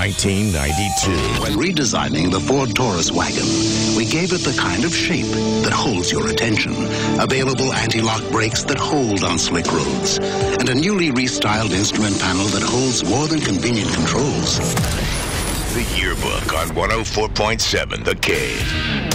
1992. When redesigning the Ford Taurus wagon, we gave it the kind of shape that holds your attention. Available anti-lock brakes that hold on slick roads. And a newly restyled instrument panel that holds more than convenient controls. The Yearbook on 104.7 The Cave.